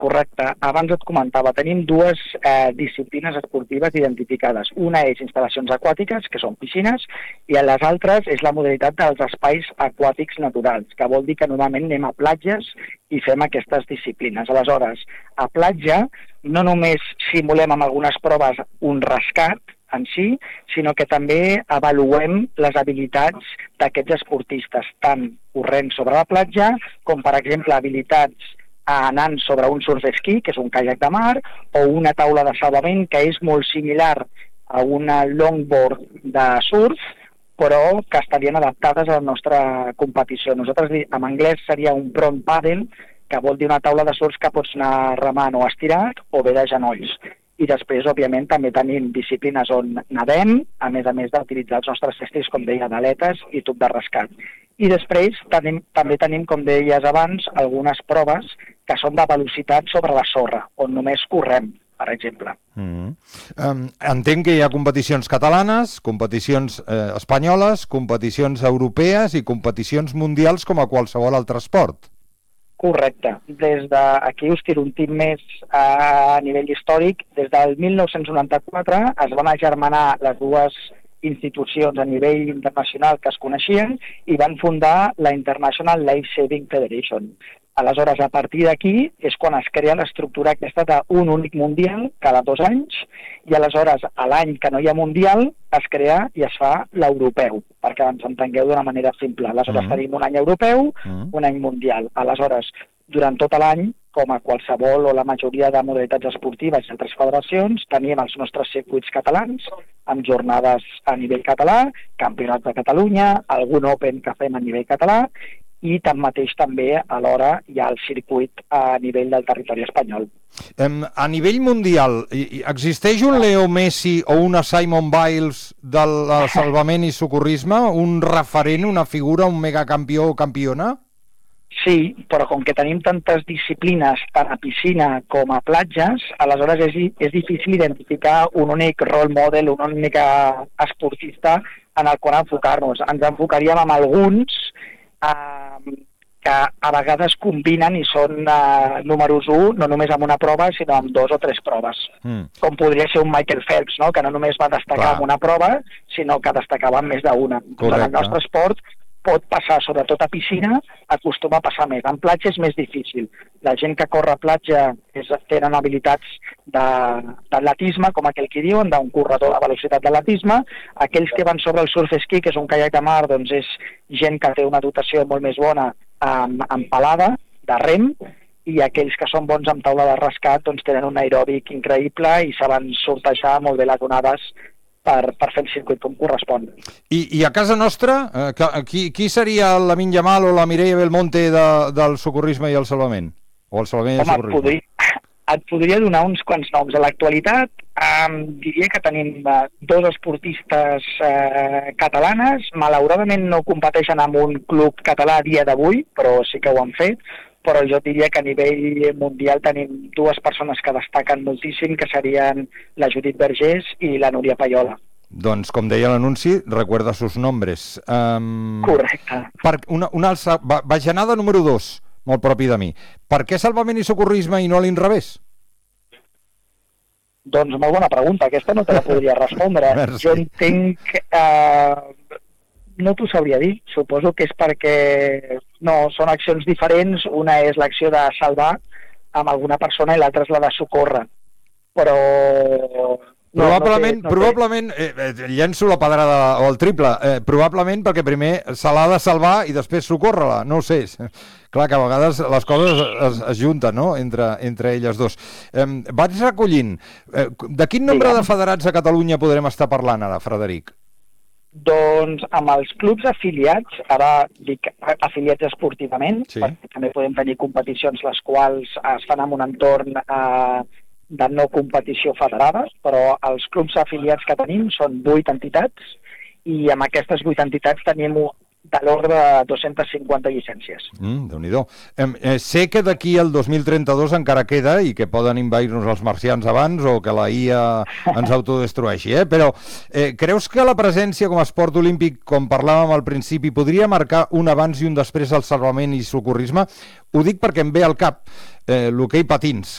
Correcte. Abans et comentava, tenim dues disciplines esportives identificades. Una és instal·lacions aquàtiques, que són piscines, i les altres és la modalitat dels espais aquàtics naturals, que vol dir que normalment anem a platges i fem aquestes disciplines. Aleshores, a platja no només simulem amb algunes proves un rescat en si, sinó que també avaluem les habilitats d'aquests esportistes, tant corrent sobre la platja com, per exemple, habilitats anant sobre un surf esquí, que és un caiac de mar, o una taula de salvament, que és molt similar a una longboard de surf, però que estarien adaptades a la nostra competició. Nosaltres, en anglès, seria un prone paddle, que vol dir una taula de surf que pots anar remant o estirat o bé de genolls. I després, òbviament, també tenim disciplines on nadem, a més d'utilitzar els nostres estris, com deia, d'aletes i tub de rescat. I després també tenim, com deies abans, algunes proves que són de velocitat sobre la sorra, on només correm, per exemple. Entenc que hi ha competicions catalanes, competicions espanyoles, competicions europees i competicions mundials com a qualsevol altre esport. Correcte. Des d'aquí us tiro un tip més a nivell històric. Des del 1994 es van agermanar les dues institucions a nivell internacional que es coneixien i van fundar la International Life Saving Federation. Aleshores, a partir d'aquí és quan es crea l'estructura aquesta d'un únic mundial cada 2 anys i aleshores a l'any que no hi ha mundial es crea i es fa l'europeu, perquè ens entengueu d'una manera simple. Aleshores tenim un any europeu, un any mundial. Aleshores, durant tot l'any, com a qualsevol o la majoria de modalitats esportives i altres federacions, tenim els nostres circuits catalans, amb jornades a nivell català, campionats de Catalunya, algun Open que fem a nivell català, i tanmateix també alhora hi ha el circuit a nivell del territori espanyol. A nivell mundial, existeix un Leo Messi o una Simone Biles del salvament i socorrisme? Un referent, una figura, un megacampió o campiona? Sí, però com que tenim tantes disciplines tant a piscina com a platges, aleshores és difícil identificar un únic role model, un únic esportista en el qual enfocar-nos. Ens enfocaríem en alguns que a vegades combinen i són números 1, no només amb una prova, sinó amb 2 o 3 proves. Com podria ser un Michael Phelps, no? Que no només va destacar en una prova, sinó que destacava en més d'una. En el nostre esport pot passar, sobretot a piscina, acostuma a passar més. En platja és més difícil. La gent que corre a platja tenen habilitats d'atletisme, com aquell que diuen, d'un corredor de velocitat d'atletisme. Aquells que van sobre el surf esquí, que és un caiac de mar, doncs és gent que té una dotació molt més bona amb palada, de rem, i aquells que són bons amb taula de rescat doncs tenen un aeròbic increïble i saben sortejar molt bé les onades per fer el circuit com correspon. I a casa nostra, qui seria la Lamine Yamal o la Mireia Belmonte del socorrisme i el salvament? O el salvament i el socorrisme? Et podria donar uns quants noms. A l'actualitat diria que tenim 2 esportistes catalanes. Malauradament no competeixen en un club català a dia d'avui, però sí que ho han fet. Però jo diria que a nivell mundial tenim 2 persones que destaquen moltíssim, que serien la Judit Vergés i la Núria Payola. Doncs, com deia l'anunci, recuerda sus nombres. Correcte. Una bajanada número 2, molt propi de mi. Per què salvament i socorrisme i no a l'inrevés? Doncs molt bona pregunta, aquesta no te la podria respondre. Merci. Jo entenc... No t'ho sabria dir, suposo que és perquè són accions diferents, una és l'acció de salvar amb alguna persona i l'altra és la de socórrer, però... Probablement llenço la pedrada o el triple, probablement perquè primer se l'ha de salvar i després socórrer-la, no ho sé. Clar que a vegades les coses es junten, no?, entre elles dos. Vaig recollint. De quin nombre de federats a Catalunya podrem estar parlant ara, Frederic? Doncs amb els clubs afiliats, ara dic afiliats esportivament, perquè també podem tenir competicions les quals es fan en un entorn de no competició federada, però els clubs afiliats que tenim són 8 entitats i amb aquestes 8 entitats tenim de l'ordre de 250 llicències. Déu-n'hi-do. Sé que d'aquí al 2032 encara queda i que poden invair-nos els marcians abans o que la IA ens autodestrueixi, però creus que la presència com a esport olímpic, com parlàvem al principi, podria marcar un abans i un després al salvament i socorrisme? Ho dic perquè em ve al cap l'hoquei patins,